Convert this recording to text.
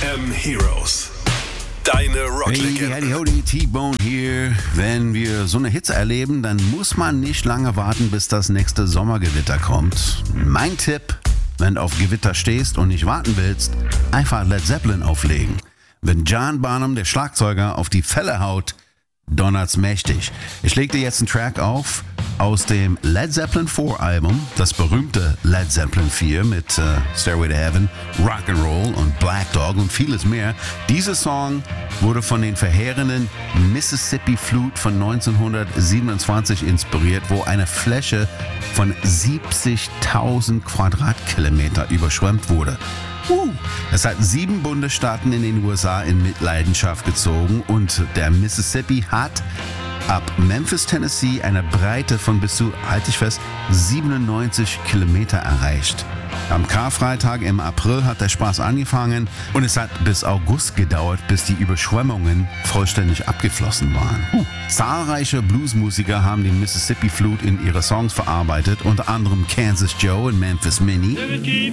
FM Heroes. Deine Rocklegende. Hey, howdy, T-Bone hier. Wenn wir so eine Hitze erleben, dann muss man nicht lange warten, bis das nächste Sommergewitter kommt. Mein Tipp, wenn du auf Gewitter stehst und nicht warten willst, einfach Led Zeppelin auflegen. Wenn John Bonham, der Schlagzeuger, auf die Felle haut, donnert's mächtig. Ich leg dir jetzt einen Track auf aus dem Led Zeppelin 4 Album, das berühmte Led Zeppelin 4 mit Stairway to Heaven, Rock'n'Roll und Black Dog und vieles mehr. Dieser Song wurde von den verheerenden Mississippi Flood von 1927 inspiriert, wo eine Fläche von 70.000 Quadratkilometer überschwemmt wurde. Es hat 7 Bundesstaaten in den USA in Mitleidenschaft gezogen und der Mississippi hat ab Memphis, Tennessee eine Breite von bis zu, halte ich fest, 97 Kilometer erreicht. Am Karfreitag im April hat der Spaß angefangen und es hat bis August gedauert, bis die Überschwemmungen vollständig abgeflossen waren. Zahlreiche Bluesmusiker haben die Mississippi Flood in ihre Songs verarbeitet, unter anderem Kansas Joe und Memphis Minnie.